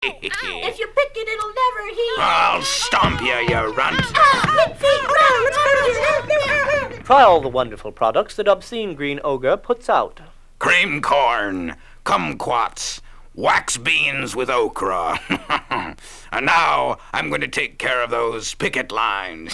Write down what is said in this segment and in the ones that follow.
If you pick it, it'll never heal. I'll stomp you, you runt. Try all the wonderful products that Obscene Green Ogre puts out. Cream corn, kumquats, wax beans with okra. And now I'm going to take care of those picket lines.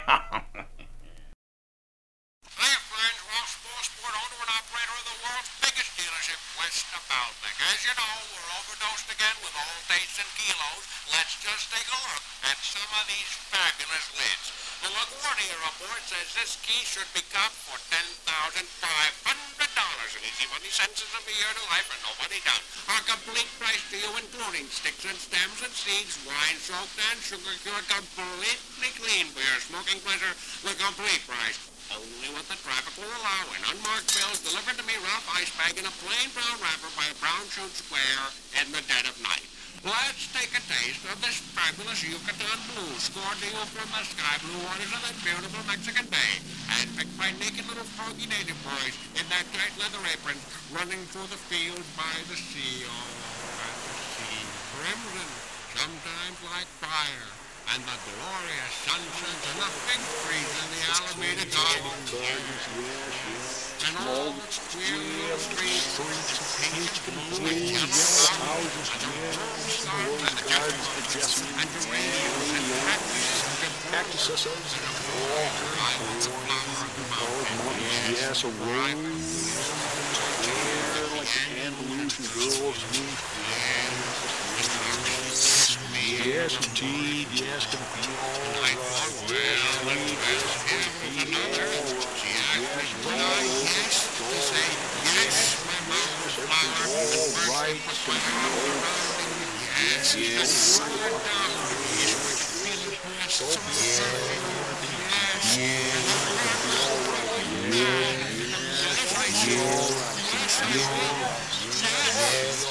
Hi, friends. Ross Sport, owner and operator of the world's biggest dealership west of Baltic. As you know, we're overdosed again with all dates and kilos. Let's just take a look at some of these fabulous lids. The LaGuardia report says this key should be copped for $10,500. An easy money sentences of a year to life and nobody down. Our complete price to you, including sticks and stems and seeds, wine soaked and sugar cured, completely clean for your smoking pleasure. The complete price. Only what the traffic will allow in unmarked bills delivered to me rough ice bag in a plain brown wrapper by a brown shoot square in the dead of night. Let's take a taste of this fabulous Yucatan blue scored to you from the sky blue waters of that beautiful Mexican Bay, handpicked by naked little froggy native boys in their tight leather aprons running through the fields by the sea. Oh, and the sea, crimson, sometimes like fire. And the glorious sunsets and the fig trees in the Alameda Gardens. And all the square little streets painted blue and yellow houses and the rose gardens and the jessamine and geraniums and cactuses and the flower of the mountain. Yes, a rose. Like Andalusian girls. Yes, indeed. Yes, gonna be all right. Yes.